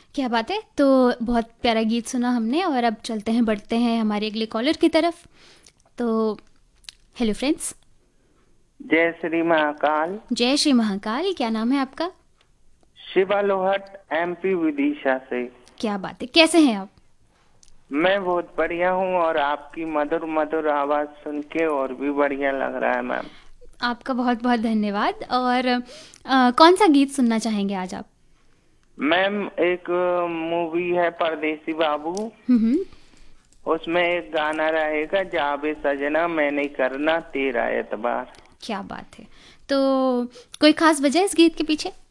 क्या बात है। तो बहुत प्यारा गीत सुना हमने और अब चलते हैं, बढ़ते हैं हमारे अगले कॉलर की तरफ। तो हेलो फ्रेंड्स। जय श्री महाकाल। जय श्री महाकाल, क्या नाम है आपका? शिवा लोहट, एमपी विदिशा से। क्या बात है, कैसे हैं आप? मैं बहुत बढ़िया हूँ और आपकी मधुर मधुर आवाज सुन के और भी बढ़िया लग रहा है मैम। आपका बहुत बहुत धन्यवाद। और कौन सा गीत सुनना चाहेंगे आज आप? मैम एक मूवी है परदेसी बाबू। हम्म। उसमें एक गाना रहेगा, जाबे सजना मैं नहीं करना तेरा एतबार। क्या बात है। तो कोई खास वजह इस गीत के पीछे?